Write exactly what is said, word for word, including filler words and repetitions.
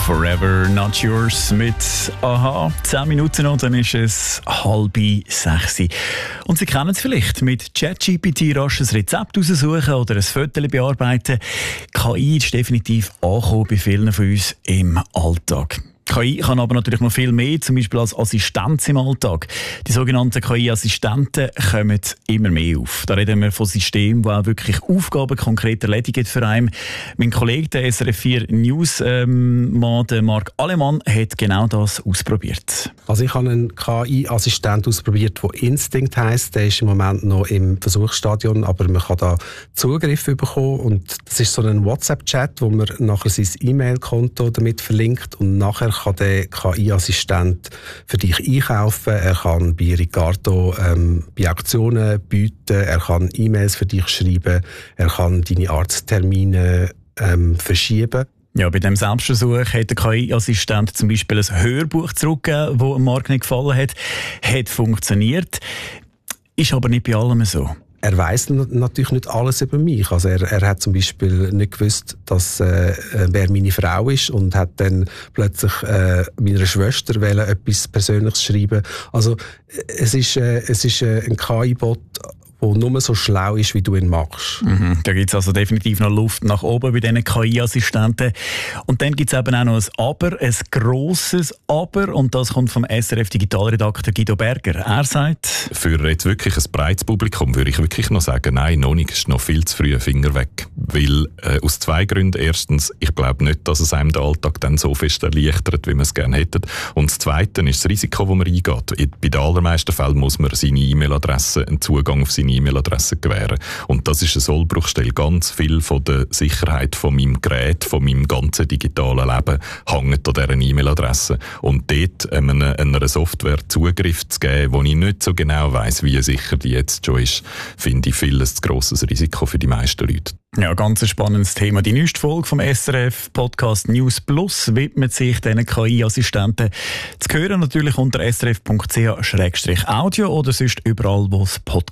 Forever Not Yours mit Aha. Zehn Minuten und dann ist es halb sechs. Und Sie kennen es vielleicht, mit ChatGPT rasch ein Rezept raussuchen oder ein Foto bearbeiten. K I ist definitiv angekommen bei vielen von uns im Alltag. K I kann aber natürlich noch viel mehr, zum Beispiel als Assistenz im Alltag. Die sogenannten K I-Assistenten kommen immer mehr auf. Da reden wir von Systemen, die auch wirklich Aufgaben konkret erledigen für einen. Mein Kollege, der S R F vier News-Mann, ähm, Marc Alemann, hat genau das ausprobiert. Also ich habe einen K I-Assistent ausprobiert, der Instinct heisst. Der ist im Moment noch im Versuchsstadion, aber man kann da Zugriff bekommen. Und das ist so ein WhatsApp-Chat, wo man nachher sein E-Mail-Konto damit verlinkt und nachher kann der K I-Assistent für dich einkaufen, er kann bei Ricardo ähm, bei Auktionen bieten, er kann E-Mails für dich schreiben, er kann deine Arzttermine ähm, verschieben. Ja, bei diesem Selbstversuch hat der K I-Assistent zum Beispiel ein Hörbuch zurückgegeben, das dem Marc nicht gefallen hat. Hat funktioniert, ist aber nicht bei allem so. Er weiss natürlich nicht alles über mich. Also er, er hat zum Beispiel nicht gewusst, dass äh, wer meine Frau ist und hat dann plötzlich äh, meiner Schwester wollen, etwas Persönliches schreiben. Also es ist, äh, es ist äh, ein K I-Bot, der nur so schlau ist, wie du ihn machst. Mhm. Da gibt es also definitiv noch Luft nach oben bei diesen K I-Assistenten. Und dann gibt es eben auch noch ein Aber, ein grosses Aber. Und das kommt vom S R F-Digitalredakteur Guido Berger. Er sagt: Für jetzt wirklich ein breites Publikum würde ich wirklich noch sagen, nein, noch nicht, ist noch viel zu früh, Finger weg. Weil, äh, aus zwei Gründen. Erstens, ich glaube nicht, dass es einem den Alltag dann so fest erleichtert, wie man es gerne hätte. Und das Zweite ist das Risiko, das man eingeht. Bei den allermeisten Fällen muss man seine E-Mail-Adresse, einen Zugang auf seine E-Mail-Adresse gewähren. Und das ist eine Sollbruchstelle. Ganz viel von der Sicherheit von meinem Gerät, von meinem ganzen digitalen Leben hängt an dieser E-Mail-Adresse. Und dort einer, einer Software Zugriff zu geben, wo ich nicht so genau weiss, wie sicher die jetzt schon ist, finde ich viel ein zu grosses Risiko für die meisten Leute. Ja, ganz ein spannendes Thema. Die neueste Folge vom S R F-Podcast News Plus widmet sich diesen K I-Assistenten. Zu hören natürlich unter s r f punkt c h slash audio oder sonst überall, wo es Podcasts